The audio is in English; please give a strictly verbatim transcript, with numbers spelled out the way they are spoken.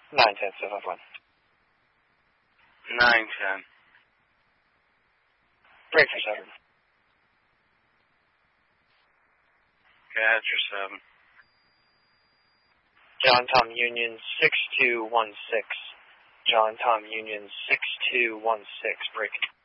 nine ten, seven five one. nine ten. Break for seven. Catcher seven. John Tom Union six two one six. John Tom Union six two one six. Break.